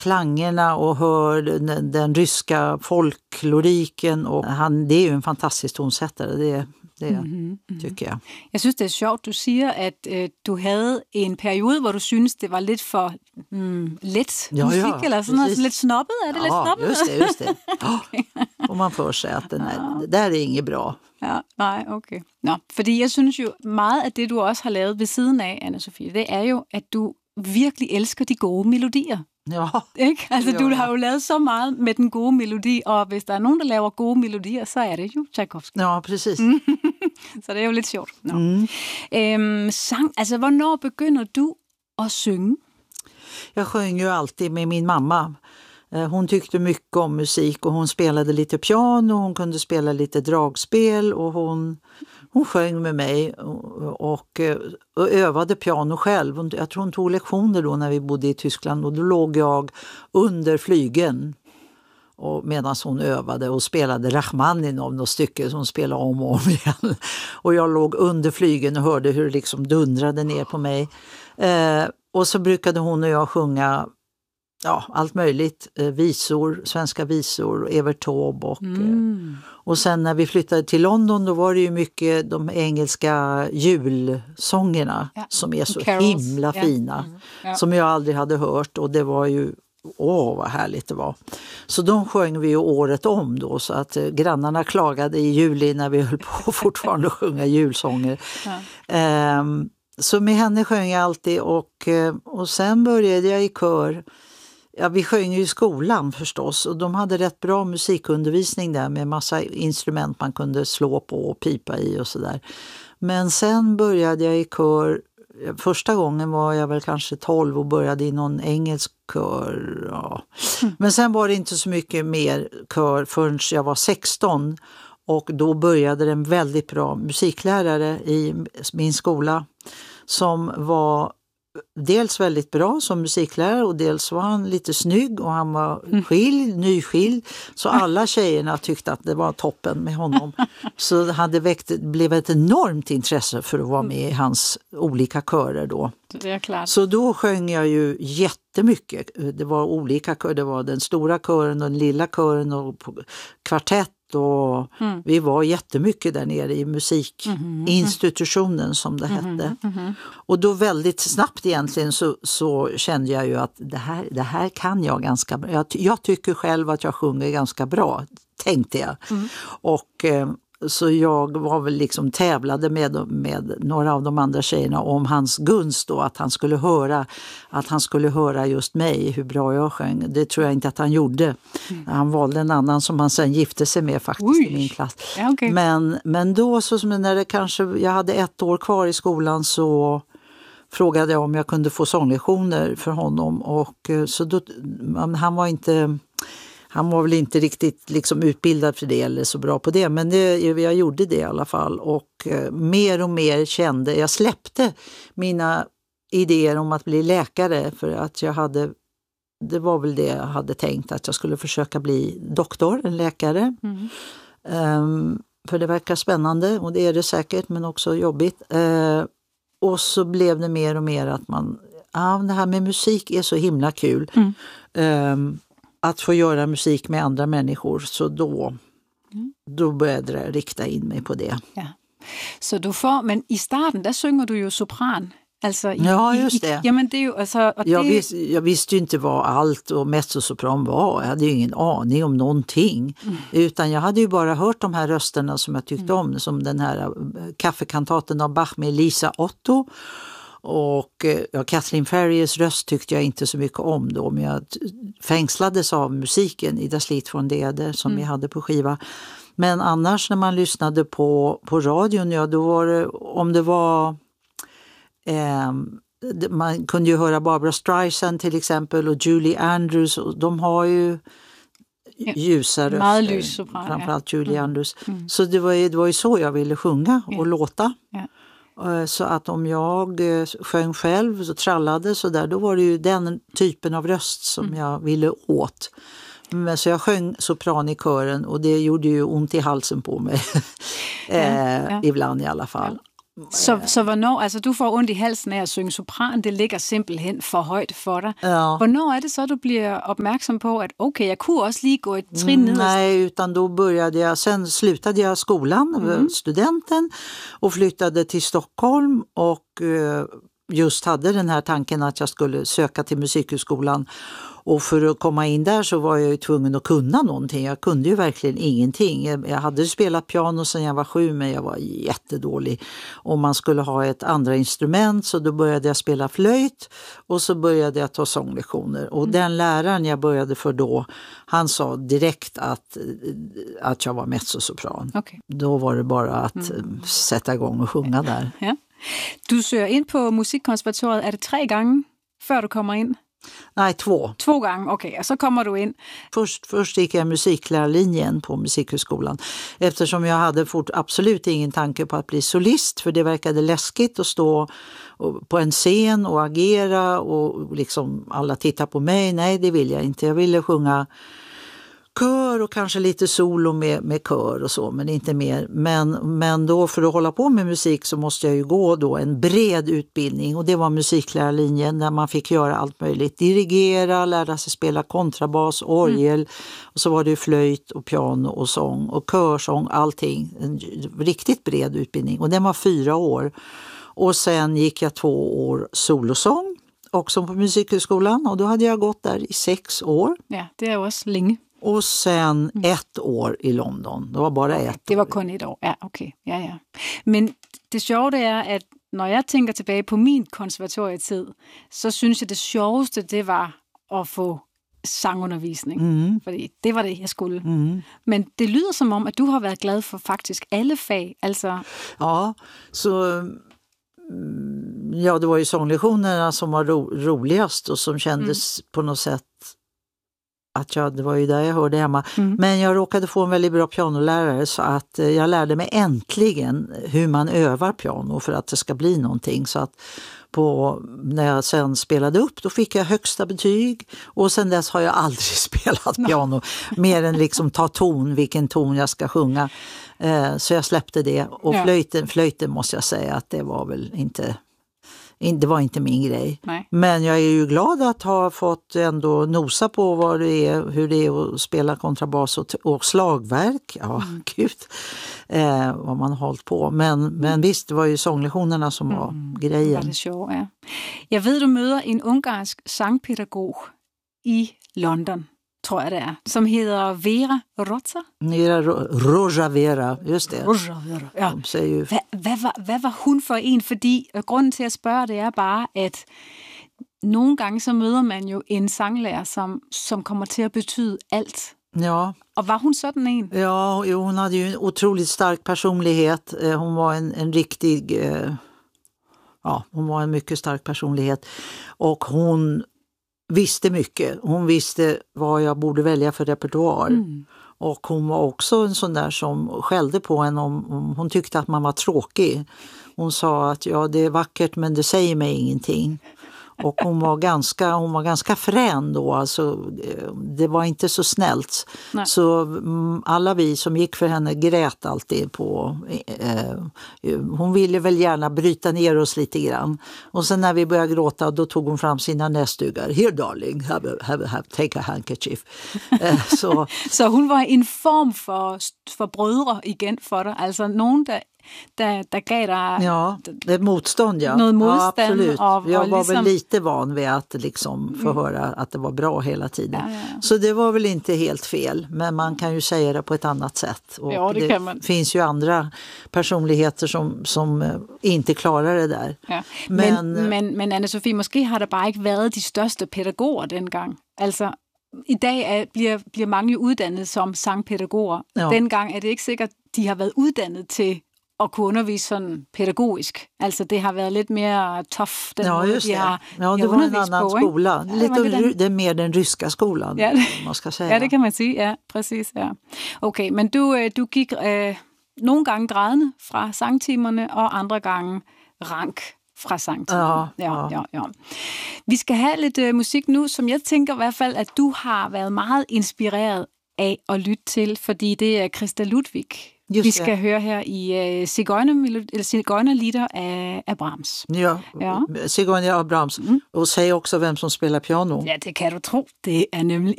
klangerna och hör den ryska folkloriken. Och det är ju en fantastisk tonsättare, det tycker jag. Jeg synes, det er sjovt, du siger, at du havde en periode, hvor du synes, det var lidt for let musik, eller sådan noget, lidt snobbet. Er det lidt snobbet? Just det. Okay. Får man för sig att det där är inget bra. Ja, nej, okay. Nå, fordi jeg synes jo, meget af det, du også har lavet ved siden af, Anna-Sophie, det er jo, at du virkelig elsker de gode melodier. Ja. Ikke? Altså, du har jo lavet så meget med den gode melodi, og hvis der er nogen, der laver gode melodier, så er det jo Tchaikovsky. Ja, precis. Så det er jo lidt sjovt. Sang, altså, hvornår begynder du at synge? Jag sjöng ju alltid med min mamma. Hon tyckte mycket om musik och hon spelade lite piano, hon kunde spela lite dragspel och hon sjöng med mig och övade piano själv. Jag tror hon tog lektioner då när vi bodde i Tyskland och då låg jag under flygeln och medan hon övade och spelade Rachmaninov något stycke som hon spelade om och om igen. Och jag låg under flygeln och hörde hur det liksom dundrade ner på mig. Och så brukade hon och jag sjunga allt möjligt, visor, svenska visor, Evert Taube och sen när vi flyttade till London då var det ju mycket de engelska julsångerna som är så himla fina som jag aldrig hade hört och det var ju vad härligt det var. Så de sjöng vi ju året om då så att grannarna klagade i juli när vi höll på fortfarande att sjunga julsånger. Så med henne sjöng jag alltid och sen började jag i kör. Ja, vi sjöng ju i skolan förstås och de hade rätt bra musikundervisning där med massa instrument man kunde slå på och pipa i och sådär. Men sen började jag i kör, första gången var jag väl kanske 12 och började i någon engelsk kör. Ja. Men sen var det inte så mycket mer kör förrän jag var 16 och då började en väldigt bra musiklärare i min skola som var dels väldigt bra som musiklärare och dels var han lite snygg och han var nyskild. Så alla tjejerna tyckte att det var toppen med honom. Så det blev ett enormt intresse för att vara med i hans olika körer då. Det är klart. Så då sjöng jag ju jättemycket. Det var olika körer. Det var den stora kören och den lilla kören och kvartett. Och vi var jättemycket där nere i musikinstitutionen som det hette. Och då väldigt snabbt egentligen så kände jag ju att det här kan jag ganska bra. Jag tycker själv att jag sjunger ganska bra, tänkte jag. Och så jag var väl liksom tävlade med några av de andra tjejerna om hans gunst då, att han skulle höra just mig, hur bra jag sjöng. Det tror jag inte att han gjorde. Han valde en annan som han sen gifte sig med faktiskt i min klass. Ja, okay. Men då så som när det kanske, jag hade 1 år kvar i skolan så frågade jag om jag kunde få sånglektioner för honom och så då, han var väl inte riktigt liksom utbildad för det eller så bra på det. Men jag gjorde det i alla fall. Och mer och mer jag släppte mina idéer om att bli läkare. För att det var väl det jag hade tänkt. Att jag skulle försöka bli doktor, en läkare. För det verkar spännande och det är det säkert men också jobbigt. Och så blev det mer och mer att det här med musik är så himla kul. Att få göra musik med andra människor så då började jag rikta in mig på det. Ja. Så men i starten där sjunger du ju sopran. Alltså just det. Ja men det är ju alltså jag visste ju inte vad allt och mezzosopran var. Jag hade ju ingen aning om någonting. Utan jag hade ju bara hört de här rösterna som jag tyckte om som den här kaffekantaten av Bach med Lisa Otto. Och Kathleen Ferriers röst tyckte jag inte så mycket om då, men jag fängslades av musiken i Das Lied von der Erde som vi hade på skiva. Men annars när man lyssnade på radion, då var det, om det var man kunde ju höra Barbra Streisand till exempel och Julie Andrews, och de har ju ljusa röster, framförallt Julie Andrews. Så det var ju så jag ville sjunga och låta. Så att om jag sjöng själv så trallade så där, då var det ju den typen av röst som jag ville åt. Men så jag sjöng sopran i kören och det gjorde ju ont i halsen på mig. Ibland i alla fall. Så hvornår, altså du får ondt i halsen af at synge sopran, det ligger simpelthen for højt for dig. Ja. Hvornår är det så du blir opmærksom på att okej, jag kunde också lige gå ett trin ned? Nej, utan då sen slutade jag skolan, studenten, och flyttade till Stockholm och just hade den här tanken att jag skulle söka till musikhögskolan. Och för att komma in där så var jag ju tvungen att kunna någonting. Jag kunde ju verkligen ingenting. Jag hade spelat piano sedan jag var 7, men jag var jättedålig. Om man skulle ha ett andra instrument, så då började jag spela flöjt och så började jag ta sånglektioner. Och den läraren jag började för då, han sa direkt att jag var mezzosopran. Okay. Då var det bara att sätta igång och sjunga där. Ja. Du søger ind på Musikkonservatoriet. Er det 3 gange, før du kommer ind? Nej, 2. 2 gånger, okej. Och så kommer du in. Först gick jag musiklärarlinjen på Musikhögskolan. Eftersom jag hade absolut ingen tanke på att bli solist. För det verkade läskigt att stå på en scen och agera. Och liksom alla tittar på mig. Nej, det vill jag inte. Jag ville sjunga kör och kanske lite solo med kör och så, men inte mer. Men då för att hålla på med musik så måste jag ju gå då en bred utbildning, och det var musiklärarlinjen där man fick göra allt möjligt. Dirigera, lära sig spela kontrabas, orgel, och så var det flöjt och piano och sång och körsång, allting. En riktigt bred utbildning, och den var 4 år. Och sen gick jag 2 år solosång också på Musikhögskolan, och då hade jag gått där i 6 år. Ja, det är ju också länge. Och sen 1 år i London. Det var bara 1 år. Det var kun 1 år. Ja, okej. Ja. Men det sjove är att när jag tänker tillbaka på min konservatorietid, så synes jag det sjoveste, det var att få sangundervisning. För det var det, jag skulle. Men det lyder som om, att du har varit glad för faktiskt alla fag. Alltså... Ja, så... Ja, det var ju sånglektionerna som var roligast och som kändes på något sätt att det var ju där jag hörde hemma. Men jag råkade få en väldigt bra pianolärare, så att jag lärde mig äntligen hur man övar piano för att det ska bli någonting. Så att när jag sen spelade upp, då fick jag högsta betyg, och sen dess har jag aldrig spelat piano mer än liksom ta ton, vilken ton jag ska sjunga. Så jag släppte det, och flöjten måste jag säga att det var väl inte... Det var inte min grej. Nej. Men jag är ju glad att ha fått ändå nosa på hur det är att spela kontrabas och slagverk. Ja, gud. Vad man har hållit på. Men visst, det var ju sånglektionerna som var grejen. Var det sjovt, ja. Jag vet, du möter en ungersk sångpedagog i London, tror jag det är, som heter Vera Rotza. Roja Vera, just det. Roja Vera, ja. Ju... Vad var hon för en? Fordi grunden till att spørge, det är bara att nogle gange så møder man ju en sånglærer, som kommer till att betyda allt. Ja. Och var hon sådan en? Ja, hon hade ju en otroligt stark personlighet. Hon var en riktig... hon var en mycket stark personlighet. Och hon visste mycket. Hon visste vad jag borde välja för repertoar. Och hon var också en sån där som skällde på en om hon tyckte att man var tråkig. Hon sa att det är vackert, men det säger mig ingenting. Och hon var ganska frän då, alltså det var inte så snällt. Nej. Så alla vi som gick för henne grät alltid på... hon ville väl gärna bryta ner oss lite grann. Och sen när vi började gråta, då tog hon fram sina näsdugar. Here darling, take a handkerchief. Så hon var en form för bröder igen för dig? Alltså någon där gav dig... Ja, ett motstånd, ja. Något motstånd. Ja, absolut. Jag var liksom... väl lite van vid att liksom få höra att det var bra hela tiden. Ja. Så det var väl inte helt fel, men man kan ju säga det på ett annat sätt. Och ja, det kan man. Finns ju andra personligheter som inte klarar det där. Ja. Men Anne-Sofie, måske har det bara inte varit de största pedagoger den gång. Alltså, idag blir många utdannade som sångpedagoger. Ja. Den gång är det inte säkert, att de har varit utdannade till att kunna undervisa sådan pædagogisk. Altså, det har været lidt mere tough, den måde, just det. Det var en annan skola. Det är mer den ryska skolan, man ska säga. Ja, det kan man säga. Ja, precis. Ja. Okej, men du gick nogle gange grædende fra sangtimerne, og andre gange rank fra sangtimerne. Ja. Vi skal have lidt musik nu, som jeg tænker i hvert fald, at du har været meget inspireret af at lytte til, fordi det er Christa Ludwig, Vi skal høre her i Zigeunerlieder af Brahms. Ja. Zigeuner av Brahms. Och säg också vem som spelar piano. Ja, det kan du tro. Det er nemlig